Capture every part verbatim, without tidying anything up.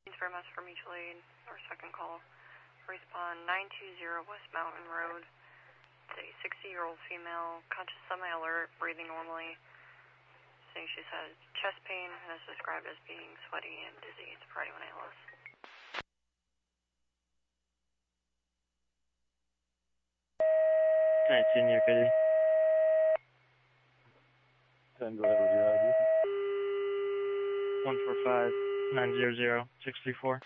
For mess for mutual aid, our second call. Respawn nine two zero West Mountain Road. It's a sixty-year-old female, conscious, semi-alert, breathing normally. Saying she's had chest pain and is described as being sweaty and dizzy. It's Friday when A L S. nineteen, you're busy. ten, go ahead with your I D. one four five nine zero zero six three four.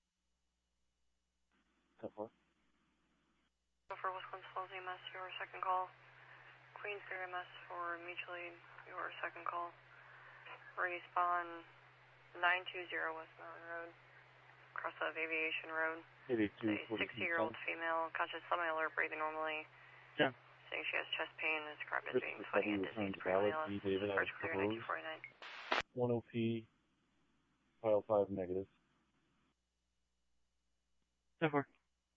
ten four. For Wisconsin Falls E M S, your second call. Queensbury M S for mutual aid, your second call. Respawn nine two zero West Mountain Road, across of Aviation Road. eighty-two, a sixty-year-old female, conscious, semi-alert, breathing normally. Yeah. Saying she has chest pain and is described as being Christopher sweaty and W. dizzy. returned valid. B. David as proposed. one O P, file five negative. ten four.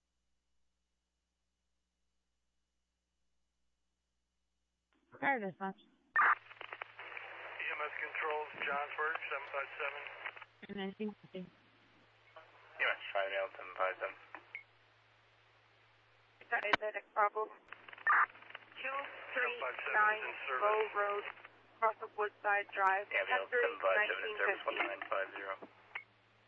Fire dispatch. E M S controls, Johnsburg, seven five seven. nineteen fifty. E M S Tridale, seven five seven. Diabetic Bravo. two three nine Bow Road, across of Woodside Drive. Avial, seven five seven, service one nine five zero.